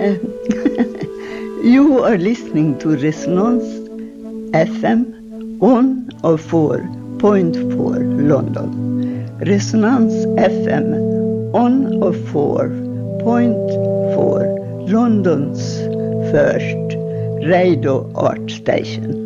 You are listening to Resonance FM 104.4 London. Resonance FM 104.4 Londons first radio art station.